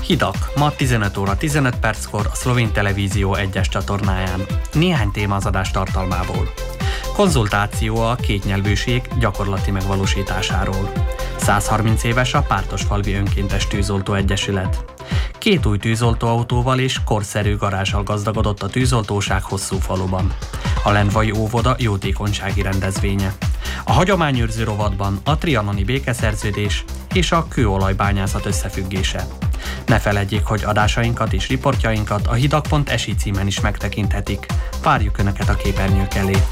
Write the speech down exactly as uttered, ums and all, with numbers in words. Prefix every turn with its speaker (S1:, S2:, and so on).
S1: Hidak, ma tizenöt óra tizenöt perckor a Szlovén Televízió egyes csatornáján. Néhány téma az adás tartalmából. Konzultáció a kétnyelvűség gyakorlati megvalósításáról. száz harminc éves a Pártosfalvi Önkéntes Tűzoltó Egyesület. Két új tűzoltóautóval és korszerű garázsal gazdagodott a tűzoltóság Hosszúfaluban. A Lendvai óvoda jótékonysági rendezvénye. A hagyományőrző rovatban a trianoni békeszerződés és a kőolajbányászat összefüggése. Ne feledjék, hogy adásainkat és riportjainkat a hidak pont es i címen is megtekinthetik. Várjuk Önöket a képernyők elé!